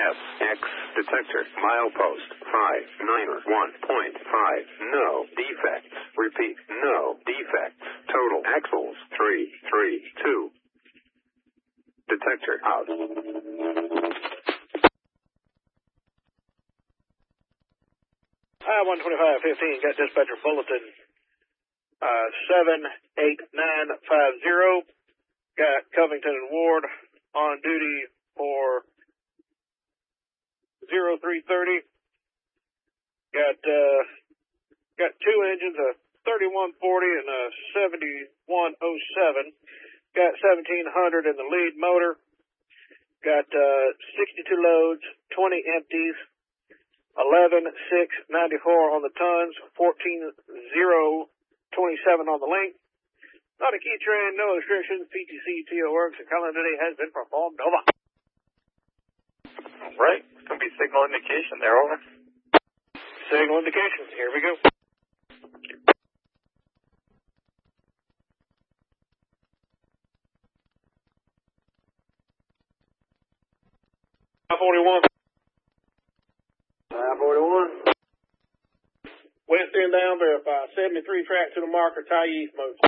SX detector. Milepost 591.5. No defects. Repeat, no defects. Total axles 332. Detector out. I-125-15 got dispatcher bulletin 78950. Got Covington and Ward on duty for 0330. Got two engines, a 3140 and a 7107. Got 1700 in the lead motor. Got 62 loads, 20 empties, 11,694 on the tons, 14,027 on the length. Not a key train, no restrictions. PTC TO works. The calendar day has been performed. Over. All right. It's going to be signal indication there. Over. Signal indication. Here we go. 41. 541. West end down, verify. 73 track to the marker, tie east mode.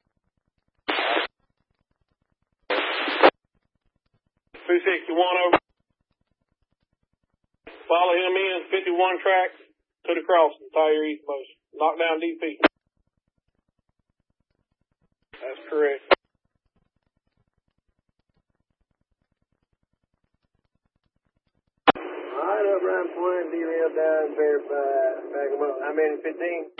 261 over. Follow him in, 51 track to the crossing, tie your east most. Knock down DP. That's correct. All right, up around point, DL down, verify, back him up. How many, 15?